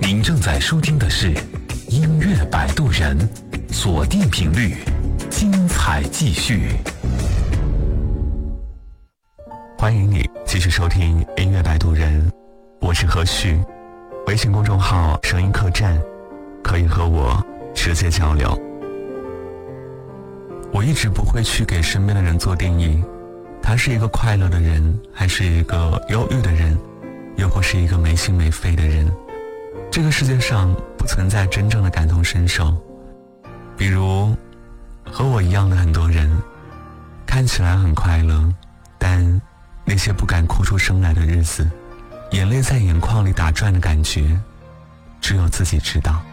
您正在收听的是音乐摆渡人，锁定频率，精彩继续。 欢迎你继续收听音乐摆渡人，我是何旭。微信公众号声音客栈，可以和我直接交流。我一直不会去给身边的人做定义，他是一个快乐的人，还是一个忧郁的人，又或是一个没心没肺的人。这个世界上不存在真正的感同身受，比如和我一样的很多人，看起来很快乐，但那些不敢哭出声来的日子，眼泪在眼眶里打转的感觉，只有自己知道。